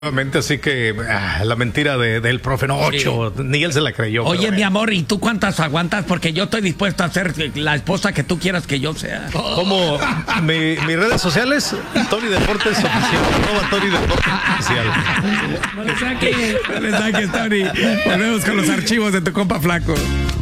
Nuevamente, así que la mentira del profe, no, 8, sí. Ni él se la creyó. Oye, mi amor, ¿y tú cuántas aguantas? Porque yo estoy dispuesto a ser la esposa que tú quieras que yo sea. Como mis redes sociales, Tony Deportes Oficial, Tony Deportes Oficial. No le saques, Tony. Volvemos con los archivos de tu compa flaco.